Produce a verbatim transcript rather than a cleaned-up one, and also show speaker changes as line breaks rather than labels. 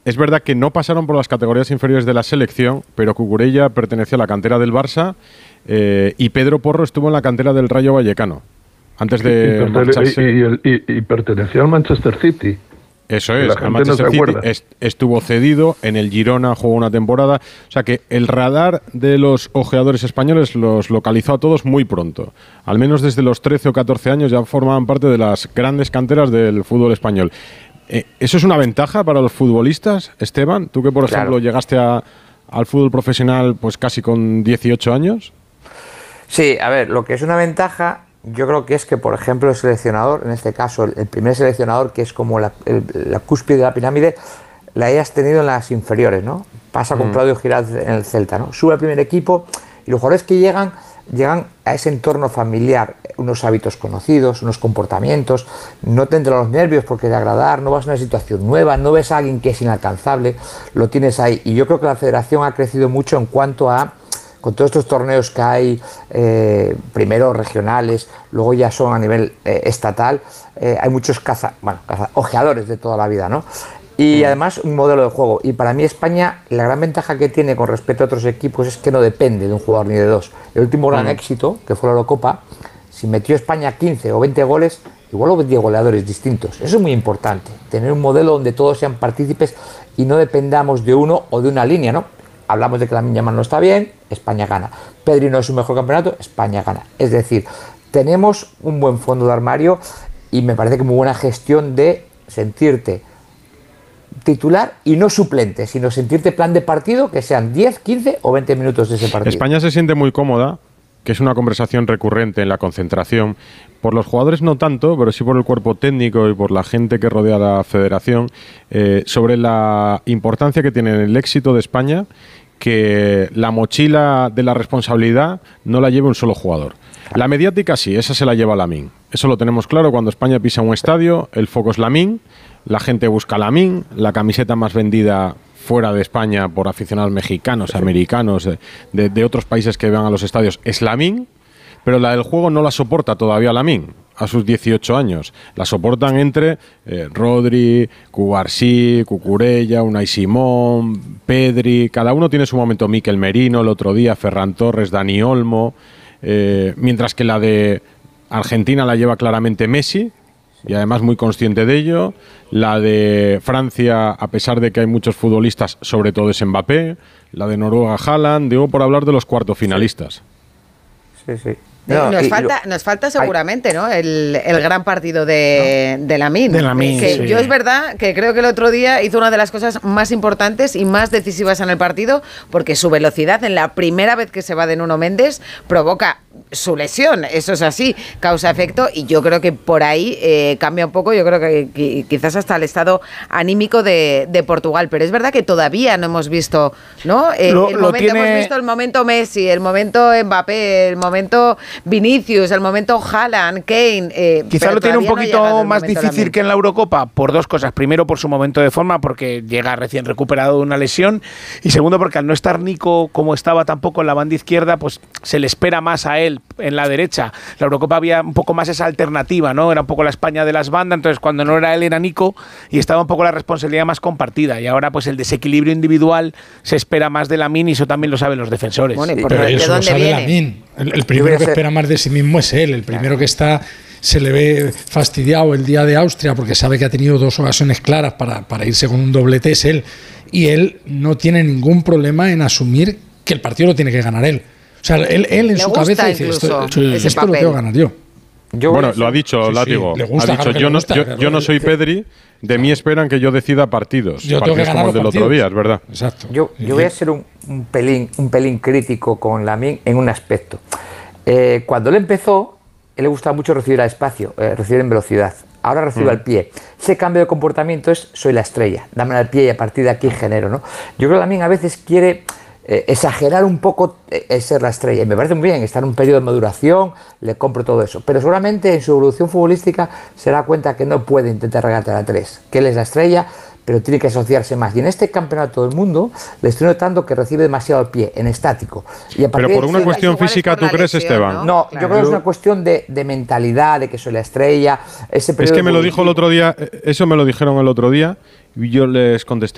es verdad que no pasaron por las categorías inferiores de la selección, pero Cucurella perteneció a la cantera del Barça eh, y Pedro Porro estuvo en la cantera del Rayo Vallecano, antes de
y,
marcharse.
Y, y, y, y perteneció al Manchester City.
Eso es, el Manchester no City est estuvo cedido, en el Girona jugó una temporada, o sea que el radar de los ojeadores españoles los localizó a todos muy pronto, al menos desde los trece o catorce años ya formaban parte de las grandes canteras del fútbol español. Eh, ¿Eso es una ventaja para los futbolistas, Esteban? Tú que, por claro. ejemplo, llegaste a, al fútbol profesional pues casi con dieciocho años.
Sí, a ver, lo que es una ventaja... Yo creo que es que, por ejemplo, el seleccionador, en este caso, el primer seleccionador, que es como la, el, la cúspide de la pirámide, la hayas tenido en las inferiores, ¿no? Pasa con mm. Claudio Giralt en el Celta, ¿no? Sube al primer equipo y los jugadores que llegan, llegan a ese entorno familiar, unos hábitos conocidos, unos comportamientos, no te entran los nervios porque de agradar, no vas a una situación nueva, no ves a alguien que es inalcanzable, lo tienes ahí. Y yo creo que la federación ha crecido mucho en cuanto a con todos estos torneos que hay, eh, primero regionales, luego ya son a nivel eh, estatal, eh, hay muchos caza, bueno, caza, ojeadores de toda la vida, ¿no? Y mm. además un modelo de juego. Y para mí España, la gran ventaja que tiene con respecto a otros equipos es que no depende de un jugador ni de dos. El último gran mm. éxito, que fue la Eurocopa, si metió España quince o veinte goles, igual hubo diez goleadores distintos. Eso es muy importante, tener un modelo donde todos sean partícipes y no dependamos de uno o de una línea, ¿no? Hablamos de que Lamine Yamal no está bien, España gana. Pedri no es su mejor campeonato, España gana. Es decir, tenemos un buen fondo de armario y me parece que muy buena gestión de sentirte titular y no suplente, sino sentirte plan de partido que sean diez, quince o veinte minutos de ese partido.
España se siente muy cómoda, que es una conversación recurrente en la concentración. Por los jugadores no tanto, pero sí por el cuerpo técnico y por la gente que rodea a la federación, eh, sobre la importancia que tiene el éxito de España que la mochila de la responsabilidad no la lleve un solo jugador. La mediática sí, esa se la lleva Lamine. Eso lo tenemos claro cuando España pisa un estadio, el foco es Lamine, la gente busca Lamine, la camiseta más vendida fuera de España por aficionados mexicanos, americanos, de, de otros países que van a los estadios, es Lamine, pero la del juego no la soporta todavía Lamine a sus dieciocho años. La soportan entre eh, Rodri, Cubarsí, Cucurella, Unai Simón, Pedri, cada uno tiene su momento. Mikel Merino el otro día, Ferran Torres, Dani Olmo, eh, mientras que la de Argentina la lleva claramente Messi, y además muy consciente de ello. La de Francia, a pesar de que hay muchos futbolistas, sobre todo es Mbappé. La de Noruega, Haaland, digo por hablar de los cuartos finalistas.
Sí, sí.
No, nos, falta, nos falta seguramente, ¿no? El, el gran partido de, no. de Lamine.
De Lamine,
que
sí.
Yo es verdad que creo que el otro día hizo una de las cosas más importantes y más decisivas en el partido, porque su velocidad en la primera vez que se va de Nuno Méndez provoca su lesión, eso es así, causa-efecto, y yo creo que por ahí eh, cambia un poco, yo creo que, que quizás hasta el estado anímico de, de Portugal, pero es verdad que todavía no hemos visto, ¿no? Eh, lo, el lo momento, tiene... Hemos visto el momento Messi, el momento Mbappé, el momento Vinicius, el momento Haaland, Kane. Eh,
Quizá lo tiene un poquito no más difícil también. Que en la Eurocopa, por dos cosas. Primero, por su momento de forma, porque llega recién recuperado de una lesión, y segundo, porque al no estar Nico como estaba tampoco en la banda izquierda, pues se le espera más a él en la derecha. La Eurocopa había un poco más esa alternativa, ¿no? Era un poco la España de las bandas, entonces cuando no era él era Nico y estaba un poco la responsabilidad más compartida, y ahora pues el desequilibrio individual se espera más de Lamine, y eso también lo saben los defensores.
Bueno, sí, pero eso lo sabe Lamine. El, el primero que espera más de sí mismo es él, el primero que está, se le ve fastidiado el día de Austria porque sabe que ha tenido dos ocasiones claras para, para irse con un doblete, es él, y él no tiene ningún problema en asumir que el partido lo tiene que ganar él. O sea, él, él en su cabeza dice, esto, sí, esto lo tengo que ganar yo.
yo bueno, lo ha dicho sí, Látigo. Sí, gusta, ha dicho, yo, gusta, no, yo, yo no soy Pedri, de mí esperan que yo decida partidos.
Yo tengo
partidos
que ganar
como el del
partidos.
otro día, es verdad.
Exacto.
Yo, yo voy a ser un, un, pelín, un pelín crítico con Lamine en un aspecto. Eh, cuando él empezó, él le gustaba mucho recibir al espacio, eh, recibir en velocidad. Ahora recibe mm. al pie. Ese cambio de comportamiento es, soy la estrella, dame al pie y a partir de aquí genero, ¿no? Yo creo que Lamine a veces quiere... Eh, exagerar un poco es ser la estrella, y me parece muy bien, está en un periodo de maduración, le compro todo eso, pero seguramente en su evolución futbolística se da cuenta que no puede intentar regatear a tres, que él es la estrella, pero tiene que asociarse más, y en este campeonato del mundo le estoy notando que recibe demasiado el pie, en estático. Y
pero por una cuestión física, ¿tú crees, Esteban?
No, no claro. Yo creo que es una cuestión de, de mentalidad, de que soy la estrella. Ese
es que me lo dijo el otro día, eso me lo dijeron el otro día, y yo les contesté.